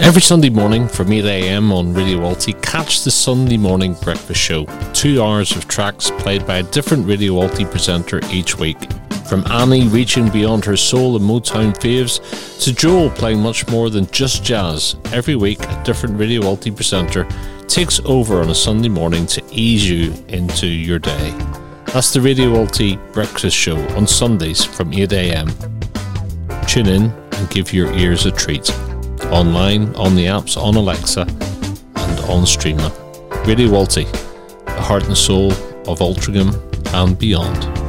Every Sunday morning from 8am on Radio Alty, catch the Sunday Morning Breakfast Show. 2 hours of tracks played by a different Radio Alty presenter each week. From Annie reaching beyond her soul and Motown faves, to Joel playing much more than just jazz. Every week, a different Radio Alty presenter takes over on a Sunday morning to ease you into your day. That's the Radio Alty Breakfast Show on Sundays from 8am. Tune in and give your ears a treat. Online, on the apps, on Alexa, and on Streamlab. Radio Alty, the heart and soul of Altrincham and beyond.